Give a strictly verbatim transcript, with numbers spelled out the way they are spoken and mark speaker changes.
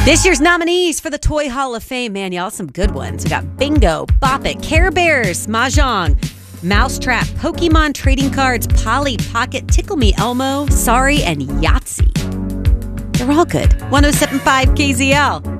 Speaker 1: This year's nominees for the Toy Hall of Fame, man, y'all, some good ones. We got Bingo, Bop It, Care Bears, Mahjong, Mousetrap, Pokemon Trading Cards, Polly Pocket, Tickle Me Elmo, Sorry, and Yahtzee. They're all good. one oh seven point five K Z L.